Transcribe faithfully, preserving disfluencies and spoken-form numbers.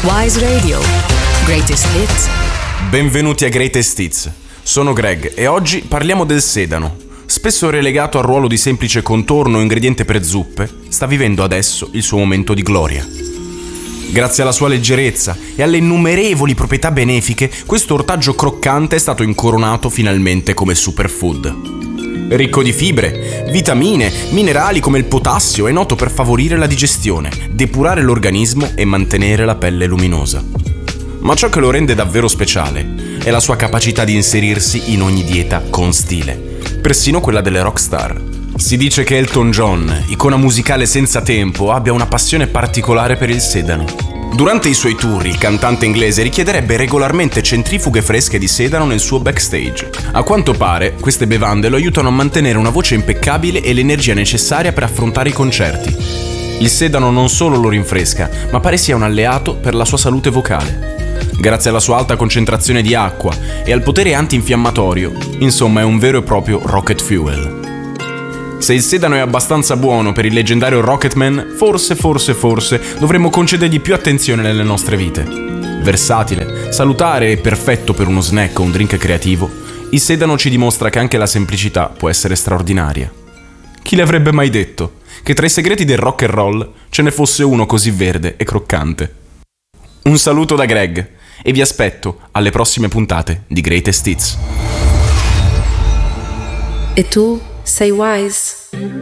Wise Radio. Greatest Hits. Benvenuti a Greatest Hits. Sono Greg e oggi parliamo del sedano. Spesso relegato al ruolo di semplice contorno o ingrediente per zuppe, sta vivendo adesso il suo momento di gloria. Grazie alla sua leggerezza e alle innumerevoli proprietà benefiche, questo ortaggio croccante è stato incoronato finalmente come superfood. Ricco di fibre, vitamine, minerali come il potassio, è noto per favorire la digestione, depurare l'organismo e mantenere la pelle luminosa. Ma ciò che lo rende davvero speciale è la sua capacità di inserirsi in ogni dieta con stile, persino quella delle rockstar. Si dice che Elton John, icona musicale senza tempo, abbia una passione particolare per il sedano. Durante i suoi tour, il cantante inglese richiederebbe regolarmente centrifughe fresche di sedano nel suo backstage. A quanto pare, queste bevande lo aiutano a mantenere una voce impeccabile e l'energia necessaria per affrontare i concerti. Il sedano non solo lo rinfresca, ma pare sia un alleato per la sua salute vocale. Grazie alla sua alta concentrazione di acqua e al potere antinfiammatorio, insomma è un vero e proprio rocket fuel. Se il sedano è abbastanza buono per il leggendario Rocketman, forse, forse, forse dovremmo concedergli più attenzione nelle nostre vite. Versatile, salutare e perfetto per uno snack o un drink creativo, il sedano ci dimostra che anche la semplicità può essere straordinaria. Chi le avrebbe mai detto che tra i segreti del rock and roll ce ne fosse uno così verde e croccante? Un saluto da Greg e vi aspetto alle prossime puntate di Greatest Hits. E tu sei Wise?